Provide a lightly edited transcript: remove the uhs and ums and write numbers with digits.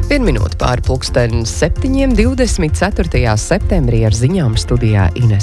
1 minūte pāri pulksteni 7:24. septembrī ar ziņām studijā Ines